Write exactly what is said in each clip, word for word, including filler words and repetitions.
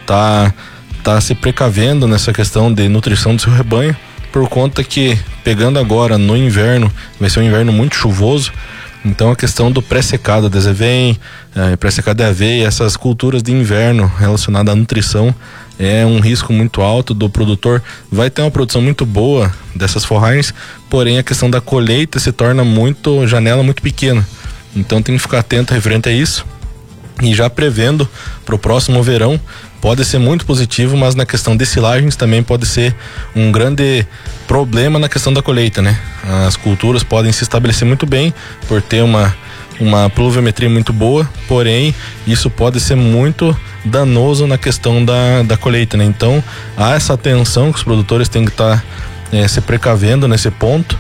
tá, tá se precavendo nessa questão de nutrição do seu rebanho, por conta que, pegando agora no inverno, vai ser um inverno muito chuvoso. Então a questão do pré-secado de azevém, é, pré-secado de aveia, essas culturas de inverno relacionadas à nutrição, é um risco muito alto do produtor. Vai ter uma produção muito boa dessas forragens, porém a questão da colheita se torna muito, janela muito pequena. Então tem que ficar atento referente a isso. E já prevendo para o próximo verão, pode ser muito positivo, mas na questão de silagens também pode ser um grande problema na questão da colheita, né? As culturas podem se estabelecer muito bem por ter uma, uma pluviometria muito boa, porém isso pode ser muito danoso na questão da, da colheita, né? Então há essa atenção que os produtores têm que estar tá, é, se precavendo nesse ponto.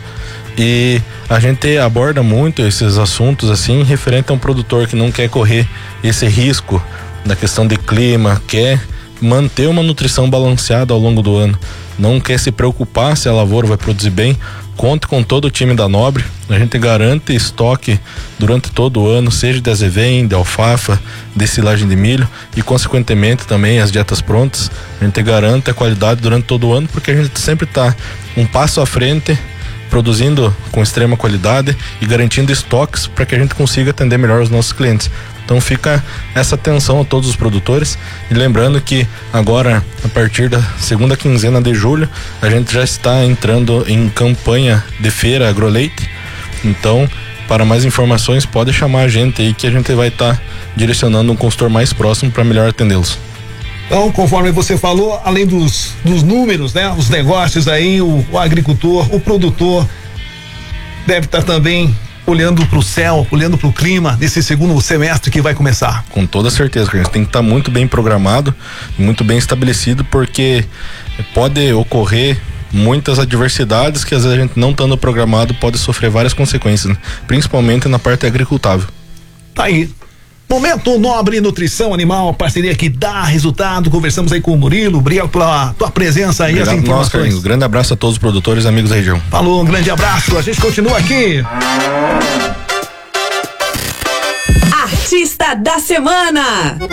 E a gente aborda muito esses assuntos assim, referente a um produtor que não quer correr esse risco da questão de clima, quer manter uma nutrição balanceada ao longo do ano, não quer se preocupar se a lavoura vai produzir bem. Conte com todo o time da Nobre, a gente garante estoque durante todo o ano, seja de azevém, de alfafa, de silagem de milho e consequentemente também as dietas prontas. A gente garante a qualidade durante todo o ano, porque a gente sempre está um passo à frente, produzindo com extrema qualidade e garantindo estoques para que a gente consiga atender melhor os nossos clientes. Então fica essa atenção a todos os produtores, e lembrando que agora, a partir da segunda quinzena de julho, a gente já está entrando em campanha de feira agroleite. Então, para mais informações, pode chamar a gente aí que a gente vai estar tá direcionando um consultor mais próximo para melhor atendê-los. Então, conforme você falou, além dos, dos números, né? Os negócios aí, o, o agricultor, o produtor deve estar também olhando para o céu, olhando para o clima nesse segundo semestre que vai começar. Com toda certeza, a gente tem que estar muito bem programado, muito bem estabelecido, porque pode ocorrer muitas adversidades que às vezes a gente não estando programado pode sofrer várias consequências, né? Principalmente na parte agricultável. Tá aí. Momento Nobre Nutrição Animal, parceria que dá resultado. Conversamos aí com o Murilo. Obrigado pela tua presença aí. Obrigado, as informações. Nós, grande abraço a todos os produtores e amigos da região. Falou, um grande abraço. A gente continua aqui. Artista da Semana.